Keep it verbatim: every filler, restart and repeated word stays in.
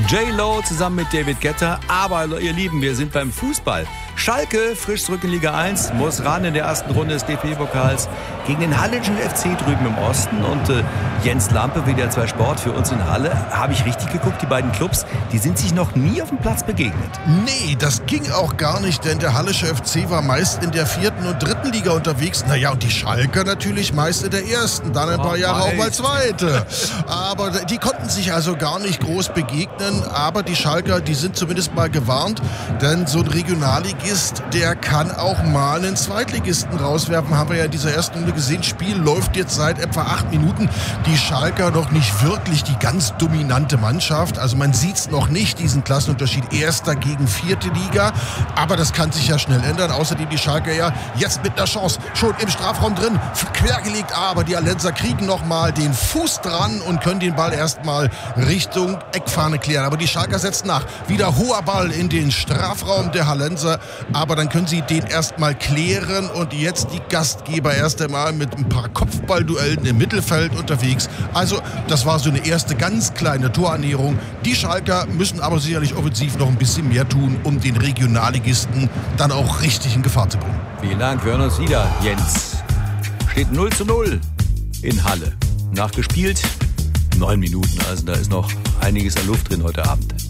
J-Lo zusammen mit David Guetta. Aber ihr Lieben, wir sind beim Fußball. Schalke, frisch zurück in Liga eins, muss ran in der ersten Runde des D F B-Pokals gegen den Hallenschen F C drüben im Osten. Und äh, Jens Lampe, W D R zwei Sport für uns in Halle. Habe ich richtig geguckt, die beiden Clubs, die sind sich noch nie auf dem Platz begegnet. Nee, das ging auch gar nicht, denn der Hallische F C war meist in der vierten und dritten Liga unterwegs. Naja, und die Schalker natürlich meist in der ersten, dann ein paar oh, Jahre auch mal zweite. Aber die konnten sich also gar nicht groß begegnen. Aber die Schalker, die sind zumindest mal gewarnt, denn so ein Regionalligist, der kann auch mal einen Zweitligisten rauswerfen. Haben wir ja in dieser ersten Runde gesehen. Spiel läuft jetzt seit etwa acht Minuten. Die Schalker noch nicht wirklich die ganz dominante Mannschaft. Also man sieht es noch nicht, diesen Klassenunterschied erster gegen vierte Liga. Aber das kann sich ja schnell ändern. Außerdem die Schalker ja jetzt mit einer Chance schon im Strafraum drin, quergelegt. Aber die Hallenser kriegen noch mal den Fuß dran und können den Ball erstmal Richtung Eckfahne klären. Aber die Schalker setzen nach. Wieder hoher Ball in den Strafraum der Hallenser. Aber dann können sie den erstmal klären. Und jetzt die Gastgeber erst einmal mit ein paar Kopfballduellen im Mittelfeld unterwegs. Also das war so eine erste ganz kleine Torannäherung. Die Schalker müssen aber sicherlich offensiv noch ein bisschen mehr tun, um den Regionalligisten dann auch richtig in Gefahr zu bringen. Vielen Dank, wir hören uns wieder, Jens. Steht null zu null in Halle. Nachgespielt neun Minuten, also da ist noch einiges an Luft drin heute Abend.